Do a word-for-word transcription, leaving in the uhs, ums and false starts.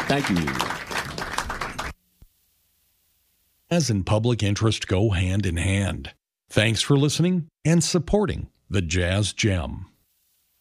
Thank you. Jazz and public interest go hand in hand. Thanks for listening and supporting the Jazz Gem.